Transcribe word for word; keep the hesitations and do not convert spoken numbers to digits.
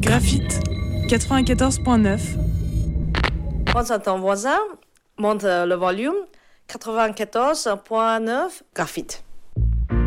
Graphite quatre-vingt-quatorze point neuf. Pense à ton voisin, monte le volume. quatre-vingt-quatorze point neuf Graphite.